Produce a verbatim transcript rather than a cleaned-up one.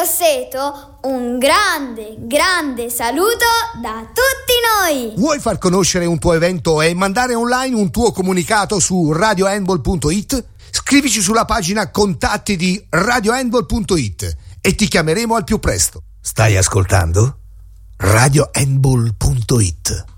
Grosseto, un grande, grande saluto da tutti noi! Vuoi far conoscere un tuo evento e mandare online un tuo comunicato su radio handball punto it? Scrivici sulla pagina contatti di radio handball punto it e ti chiameremo al più presto. Stai ascoltando? radio handball punto it